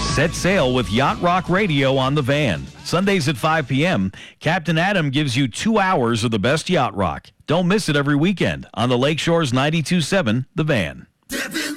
Set sail with Yacht Rock Radio on the Van. Sundays at 5 p.m., Captain Adam gives you 2 hours of the best yacht rock. Don't miss it every weekend on the Lakeshore's 92.7 The Van.